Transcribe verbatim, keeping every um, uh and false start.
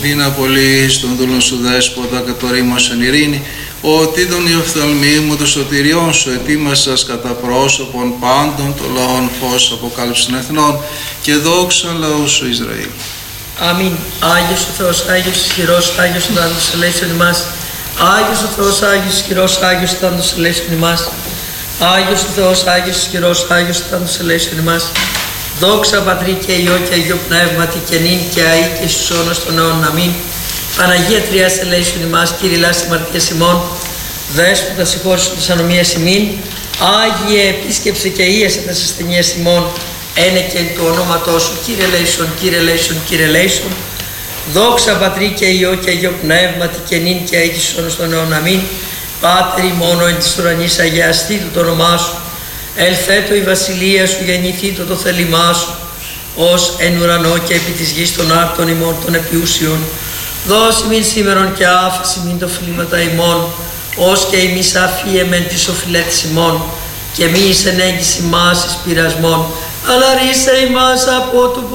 Δίνα πολύ στον δούλον σου δέσποτα και το ρήμα εν ειρήνη, ότι τον η οφθαλμή μου το σωτηριών σου ετοίμασας κατά πρόσωπον πάντων το λαόν φως αποκάλυψης εθνών και δόξα λαού σου Ισραήλ. Αμήν. Άγιος ο Θεός, Άγιος ισχυρός, Άγιος ο Θάνατος ελέησον ημάς. Άγιος ο Θεός, Άγιος ισχυρός, Άγιος ο Θάνατος ελέησον ημάς. Άγιος ο Θεός, Άγιος ισχυρός, Άγιος ο Θάνατος ελέησον ημάς. Δόξα Πατρί και Υιό και Αγίο Πνεύματι και νυν και αεί και στους αιώνας των αιώνων. Αμήν. Παναγία Τριάς ελέησον ημάς, Κύριε λάστη αμαρτίας ημών, Δέσποτα συγχώρησον τας ανομίας ημίν, Άγιε επίσκεψε και ίεσε τας ασθενείας ημών, ένε και εν του ονόματός σου, Κύριε ελέησον, Κύριε ελέησον, Κύριε ελέησον. Δόξα Πατρί και Υιό και Αγίο Πνεύματι και νυν και αεί και στους αιώνας των αιώνων. Αμήν. Πάτερ ημών εν της ουρανής αγιαστήτω το όνομά σου, ελθέτω η βασιλεία σου, γεννηθήτω το θέλημά σου, ως εν ουρανό και επί της γης των άρτων ημών των επιούσιων. Δώσει μην σήμερον και άφηση μην το φιλήματα ημών, ως και ημείς αφίεμεν της οφειλέτης ημών, και μη εις ενέγγιση μας εις πειρασμών, αλλά ρίσε ημάς από του